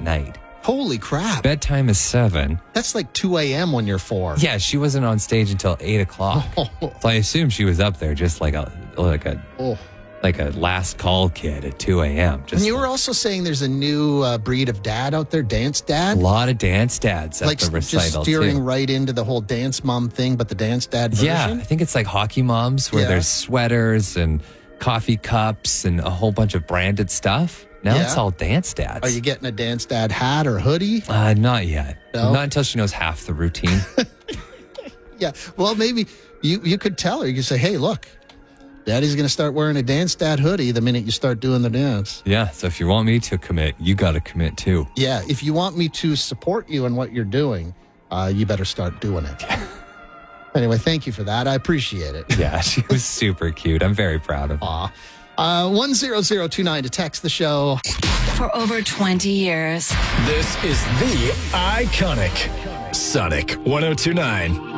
at night. Holy crap. Bedtime is 7. That's like 2 a.m. when you're 4. Yeah, she wasn't on stage until 8 o'clock. So I assume she was up there just like a last call kid at 2 a.m. And you were also saying there's a new breed of dad out there, dance dad? A lot of dance dads at like the recital, just steering too. right into the whole dance mom thing, but the dance dad version? Yeah, I think it's like hockey moms where there's sweaters and coffee cups and a whole bunch of branded stuff. Now it's all dance dads. Are you getting a dance dad hat or hoodie? Not yet. No? Not until she knows half the routine. Yeah. Well, maybe you could tell her. You could say, hey, look, Daddy's going to start wearing a dance dad hoodie the minute you start doing the dance. Yeah. So if you want me to commit, you got to commit too. Yeah. If you want me to support you in what you're doing, you better start doing it. Anyway, thank you for that. I appreciate it. Yeah. She was super cute. I'm very proud of her. Aw. 10029 to text the show. For over 20 years. This is the iconic Sonic 1029.